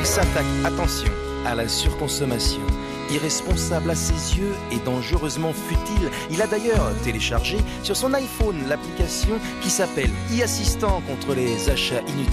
s'attaque, attention, à la surconsommation. Irresponsable à ses yeux et dangereusement futile. Il a d'ailleurs téléchargé sur son iPhone l'application qui s'appelle e-assistant contre les achats inutiles.